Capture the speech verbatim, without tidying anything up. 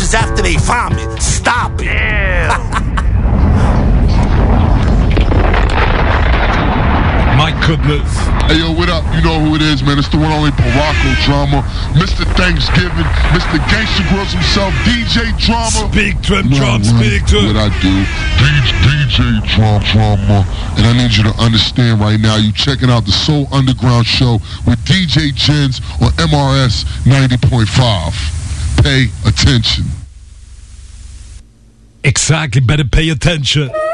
is after they vomit. Stop it. My goodness. Hey, yo, what up? You know who it is, man. It's the one only Baracko Drama. Mister Thanksgiving. Mister Gangsta Grills himself. D J Drama. Speak to him, You know Drum. what, Speak to him. What I do. D J Drama, Drama. And I need you to understand right now, you checking out the Soul Underground Show with D J Jens on M R S ninety point five. Pay attention. Exactly. Better pay attention.